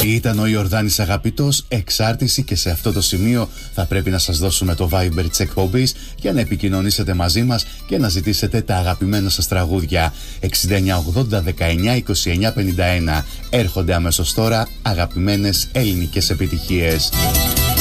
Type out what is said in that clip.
Ήταν ο Ιορδάνης Αγαπητός, Εξάρτηση, και σε αυτό το σημείο θα πρέπει να σας δώσουμε το Viber της εκπομπής για να επικοινωνήσετε μαζί μας και να ζητήσετε τα αγαπημένα σας τραγούδια. 6980-192951. Έρχονται αμέσως τώρα αγαπημένες ελληνικές επιτυχίες.